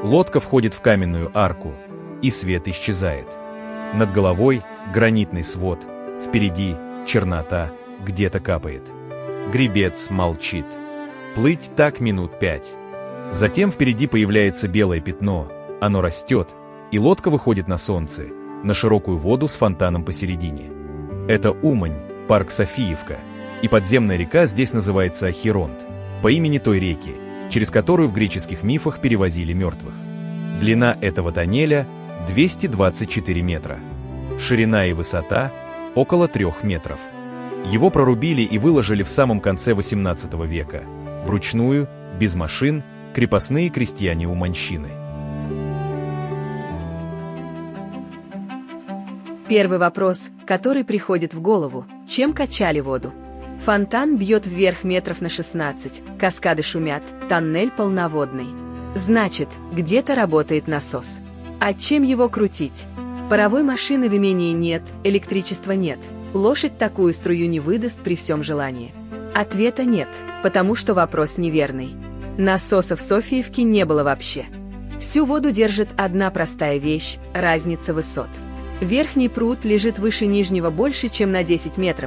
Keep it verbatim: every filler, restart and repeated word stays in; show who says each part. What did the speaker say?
Speaker 1: Лодка входит в каменную арку, и свет исчезает. Над головой гранитный свод, впереди чернота, где-то капает. Гребец молчит. Плыть так минут пять. Затем впереди появляется белое пятно, оно растет, и лодка выходит на солнце, на широкую воду с фонтаном посередине. Это Умань, парк Софиевка, и подземная река здесь называется Ахиронт, по имени той реки, через которую в греческих мифах перевозили мертвых. Длина этого тоннеля – двести двадцать четыре метра. Ширина и высота – около трех метров. Его прорубили и выложили в самом конце восемнадцатого века. Вручную, без машин, крепостные крестьяне-уманщины.
Speaker 2: Первый вопрос, который приходит в голову: чем качали воду? Фонтан бьет вверх метров на шестнадцать, каскады шумят, тоннель полноводный. Значит, где-то работает насос. А чем его крутить? Паровой машины в имении нет, электричества нет. Лошадь такую струю не выдаст при всем желании. Ответа нет, потому что вопрос неверный. Насоса в Софиевке не было вообще. Всю воду держит одна простая вещь – разница высот. Верхний пруд лежит выше нижнего больше, чем на десять метров.